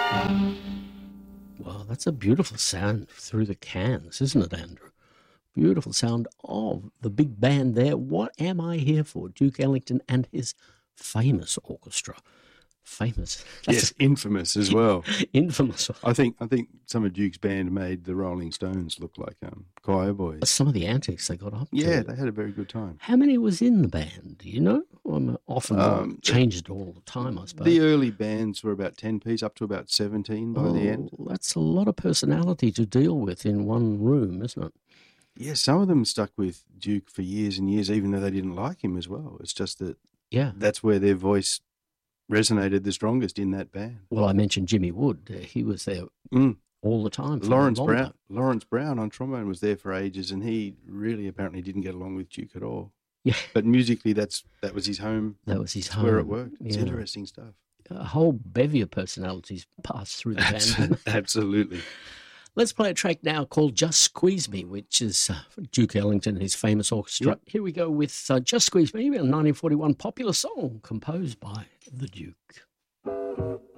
Well, that's a beautiful sound through the cans, isn't it, Andrew? Beautiful sound of the big band there. What am I here for? Duke Ellington and his famous orchestra. Famous. Yes, infamous as well. Infamous. I think some of Duke's band made the Rolling Stones look like choir boys. Some of the antics they got up Yeah, to. they had a very good time. How many was in the band? Do you know? Often changed all the time, I suppose. The early bands were about 10 piece, up to about 17 by the end. That's a lot of personality to deal with in one room, isn't it? Yeah, some of them stuck with Duke for years and years, even though they didn't like him as well. It's just that that's where their voice resonated the strongest in that band. Well, I mentioned Jimmy Wood. He was there all the time. Lawrence Brown on trombone was there for ages, and he really apparently didn't get along with Duke at all. Yeah, but musically, that was his home. That was his home. Where it worked. It's interesting stuff. A whole bevy of personalities passed through the band. Absolutely. Let's play a track now called Just Squeeze Me, which is Duke Ellington and his famous orchestra. Yep. Here we go with Just Squeeze Me, a 1941 popular song composed by the Duke.